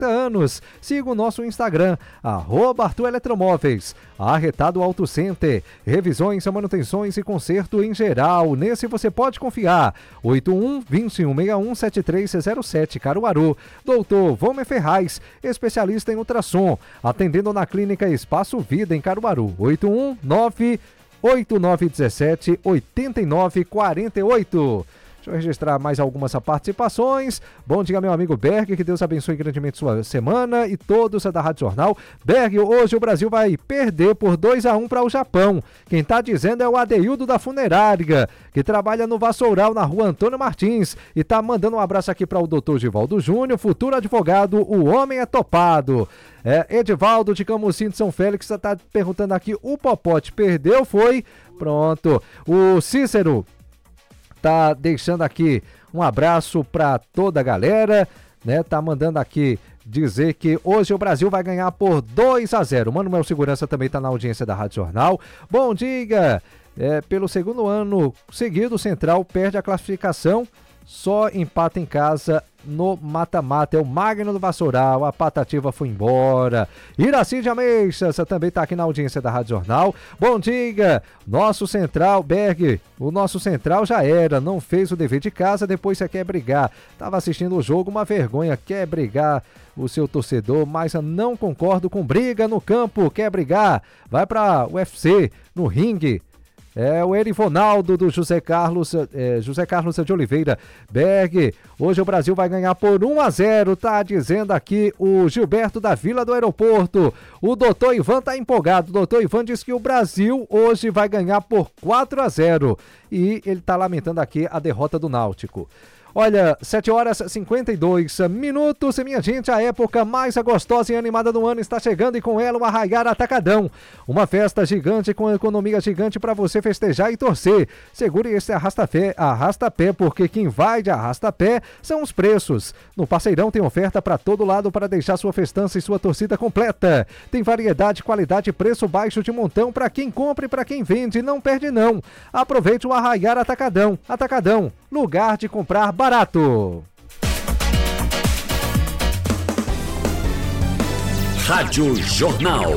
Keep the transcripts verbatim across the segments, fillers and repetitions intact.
anos. Siga o nosso Instagram, arroba Arthur Eletromóveis. Arretado Auto Center, revisões, manutenções e conserto em geral. Nesse você pode confiar. oito um, dois um seis um, sete três zero sete, Caruaru. Doutor Vomer Ferraz, especialista em ultrassom, atendendo na Clínica Espaço Vida em Caruaru. oito um nove oito nove um sete oito nove quatro oito. Deixa eu registrar mais algumas participações. Bom dia, meu amigo Berg, que Deus abençoe grandemente sua semana e todos da Rádio Jornal. Berg, hoje o Brasil vai perder por dois a um para o Japão. Quem tá dizendo é o Adeildo da Funerária, que trabalha no Vassoural, na rua Antônio Martins, e tá mandando um abraço aqui para o doutor Givaldo Júnior, futuro advogado, o homem é topado. É, Edivaldo de Camusim de São Félix tá perguntando aqui, o Popote perdeu, foi? Pronto. O Cícero tá deixando aqui um abraço para toda a galera, né? Tá mandando aqui dizer que hoje o Brasil vai ganhar por dois a zero. Manuel Segurança também tá na audiência da Rádio Jornal. Bom dia! É, pelo segundo ano seguido, o Central perde a classificação, só empata em casa no mata-mata. É o Magno do Vassoural, a Patativa foi embora. Iraci de Ameixas também está aqui na audiência da Rádio Jornal. Bom dia, nosso Central, Berg, o nosso Central já era, não fez o dever de casa, depois você quer brigar. Tava assistindo o jogo, uma vergonha, quer brigar o seu torcedor, mas eu não concordo com briga no campo, quer brigar, vai para o U F C, no ringue. É o Erivonaldo do José Carlos, é, José Carlos de Oliveira. Berg, hoje o Brasil vai ganhar por um a zero, tá dizendo aqui o Gilberto da Vila do Aeroporto. O doutor Ivan tá empolgado, o doutor Ivan diz que o Brasil hoje vai ganhar por quatro a zero e ele tá lamentando aqui a derrota do Náutico. Olha, sete horas e cinquenta e dois minutos, minha gente, a época mais gostosa e animada do ano está chegando e com ela o Arraiar Atacadão. Uma festa gigante com economia gigante para você festejar e torcer. Segure esse arrasta-pé, arrasta-pé, porque quem vai de arrasta-pé são os preços. No Parceirão tem oferta para todo lado para deixar sua festança e sua torcida completa. Tem variedade, qualidade e preço baixo de montão para quem compra e para quem vende, não perde não. Aproveite o Arraiar Atacadão. Atacadão, lugar de comprar barato. Rádio Jornal.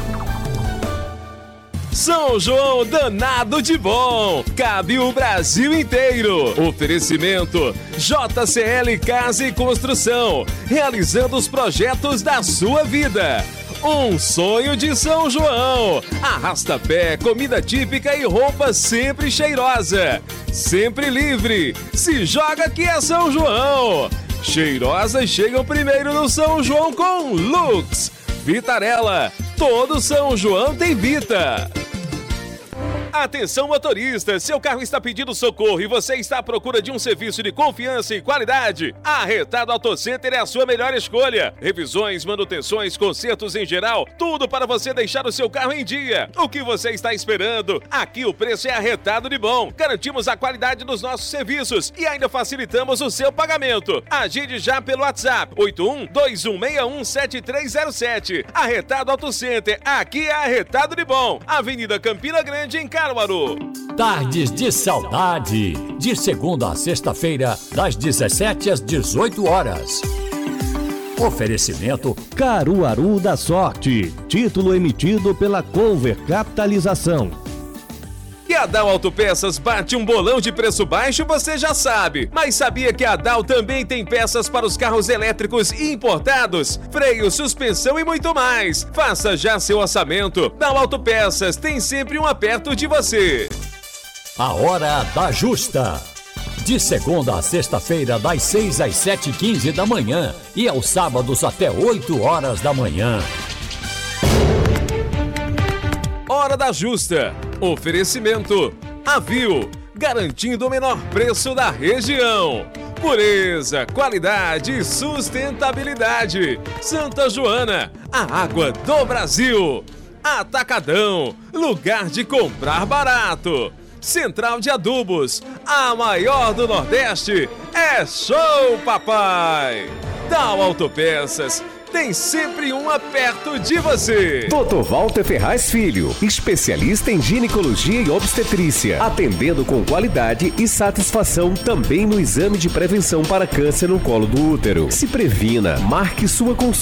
São João danado de bom, cabe o Brasil inteiro. Oferecimento J C L Casa e Construção, realizando os projetos da sua vida. Um sonho de São João. Arrasta-pé, comida típica e roupa sempre cheirosa. Sempre livre. Se joga que é São João. Cheirosas chegam primeiro no São João com Lux. Vitarella. Todo São João tem Vita. Atenção motorista, seu carro está pedindo socorro e você está à procura de um serviço de confiança e qualidade? A Arretado Auto Center é a sua melhor escolha. Revisões, manutenções, consertos em geral, tudo para você deixar o seu carro em dia. O que você está esperando? Aqui o preço é arretado de bom. Garantimos a qualidade dos nossos serviços e ainda facilitamos o seu pagamento. Agende já pelo WhatsApp oito um dois um seis um sete três zero sete. Arretado Auto Center, aqui é arretado de bom. Avenida Campina Grande, em Caruaru. Tardes de Saudade, de segunda a sexta-feira, das dezessete às dezoito horas. Oferecimento Caruaru da Sorte, título emitido pela Cover Capitalização. Que a Dal Autopeças bate um bolão de preço baixo, você já sabe. Mas sabia que a Dal também tem peças para os carros elétricos importados? Freio, suspensão e muito mais. Faça já seu orçamento. Dal Autopeças tem sempre um perto de você. A Hora da Justa. De segunda a sexta-feira, das seis às sete e quinze da manhã. E aos sábados até oito horas da manhã. Hora da Justa. Oferecimento Avil, garantindo o menor preço da região. Pureza, qualidade e sustentabilidade. Santa Joana, a água do Brasil. Atacadão, lugar de comprar barato. Central de Adubos, a maior do Nordeste. É show, papai! Dal Autopeças, tem sempre uma perto de você. doutor Walter Ferraz Filho, especialista em ginecologia e obstetrícia, atendendo com qualidade e satisfação também no exame de prevenção para câncer no colo do útero. Se previna, marque sua consulta.